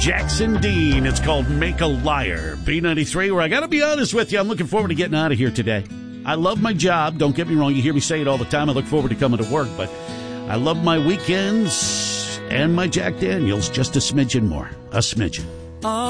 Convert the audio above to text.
Jackson Dean. It's called Make a Liar. B93, where I got to be honest with you, I'm looking forward to getting out of here today. I love my job. Don't get me wrong. You hear me say it all the time. I look forward to coming to work, but I love my weekends and my Jack Daniels just a smidgen more. A smidgen.